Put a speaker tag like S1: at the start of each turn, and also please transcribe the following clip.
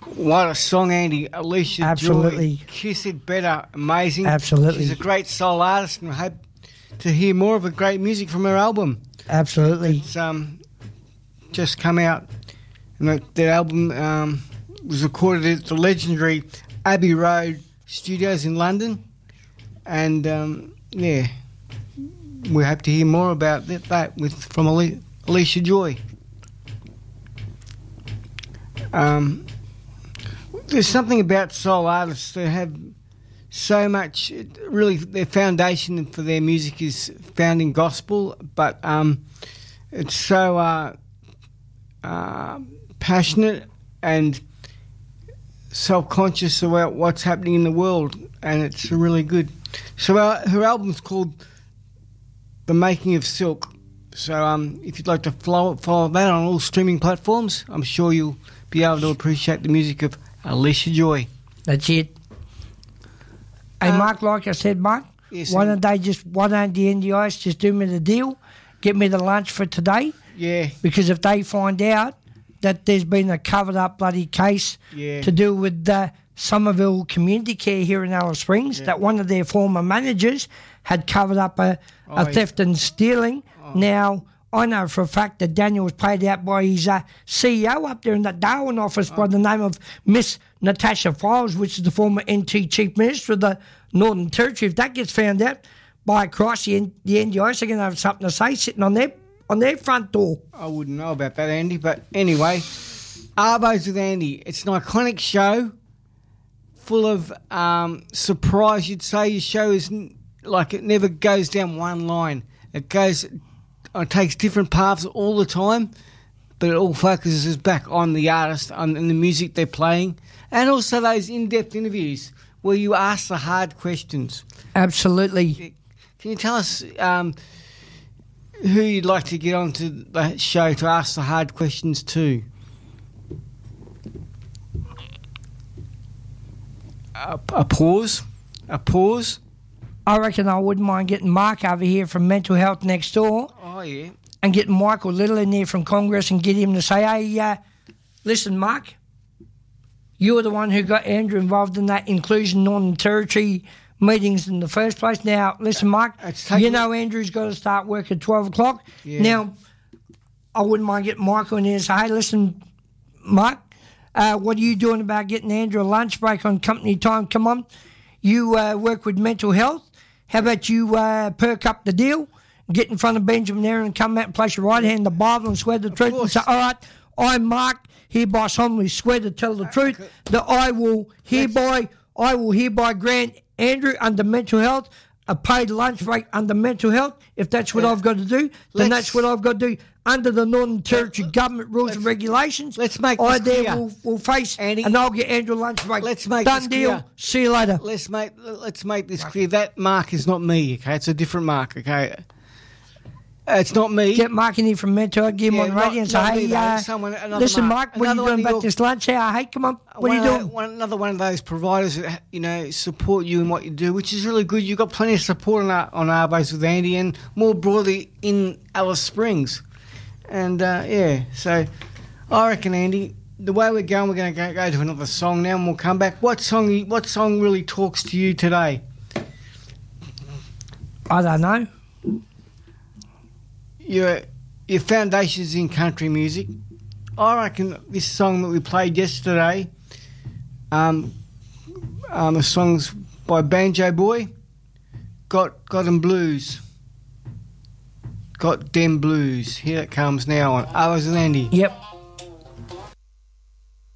S1: What a song, Andy. Alicia
S2: Absolutely.
S1: Joy, Kiss It Better, amazing.
S2: Absolutely.
S1: She's a great soul artist, and I hope to hear more of her great music from her album.
S2: Absolutely.
S1: It's just come out, and that album was recorded at the legendary Abbey Road Studios in London, and we hope to hear more about that from Alicia Joy. There's something about soul artists that have so much. Really, their foundation for their music is found in gospel, but it's so passionate and self-conscious about what's happening in the world, and it's really good. So her album's called The Making of Silk. So if you'd like to follow that on all streaming platforms, I'm sure you'll be able to appreciate the music of Alicia Joy.
S2: That's it. Hey, Mark, like I said, Mark,
S1: yes,
S2: why don't the NDIS just do me the deal, get me the lunch for today?
S1: Yeah.
S2: Because if they find out that there's been a covered-up bloody case to do with Somerville Community Care here in Alice Springs, that one of their former managers had covered up a theft and stealing. Now, I know for a fact that Daniel was paid out by his CEO up there in that Darwin office by the name of Miss Natasha Files, which is the former NT Chief Minister of the Northern Territory. If that gets found out, by Christ, the NDIS are going to have something to say sitting on their front door.
S1: I wouldn't know about that, Andy, but anyway, Arvos with Andy. It's an iconic show full of surprise, you'd say. Your show is like it never goes down one line. It takes different paths all the time, but it all focuses back on the artist and the music they're playing, and also those in-depth interviews where you ask the hard questions.
S2: Absolutely.
S1: Can you tell us who you'd like to get onto the show to ask the hard questions to? A pause.
S2: I reckon I wouldn't mind getting Mark over here from Mental Health Next Door.
S1: Oh, yeah.
S2: And getting Michael Little in there from Congress and get him to say, hey, listen, Mark, you were the one who got Andrew involved in that Inclusion Northern Territory meetings in the first place. Now, listen, Mark, you know Andrew's got to start work at 12 o'clock. Yeah. Now, I wouldn't mind getting Michael in here and say, hey, listen, Mark, what are you doing about getting Andrew a lunch break on company time? Come on. You work with mental health. How about you perk up the deal, get in front of Benjamin there and come out and place your right hand on the Bible and swear the truth and say, all right, I, Mark, hereby solemnly swear to tell the truth that I will hereby grant Andrew under mental health a paid lunch break under mental health. If that's what I've got to do, then that's what I've got to do. Under the Northern Territory government rules and regulations,
S1: let's make this clear.
S2: Will face,
S1: Andy,
S2: and I'll get Andrew a lunch break.
S1: Let's make
S2: Done
S1: this
S2: deal.
S1: Clear.
S2: See you later.
S1: Let's make this clear. That Mark is not me, okay? It's a different Mark, okay? It's not me.
S2: Get Mark in here from Mental Health, get him on the radio and say, hey, listen, Mark, what are you doing about this lunch hour? Hey, come on, what are you doing?
S1: Another one of those providers that, support you in what you do, which is really good. You've got plenty of support on Arvos with Andy and more broadly in Alice Springs. And, so I reckon, Andy, the way we're going to go to another song now and we'll come back. What song really talks to you today?
S2: I don't know.
S1: Your foundation's in country music. I reckon this song that we played yesterday, the song's by Banjo Boy, Got 'em Blues. Got Dem Blues. Here it comes now on Arvos and Andy.
S2: Yep.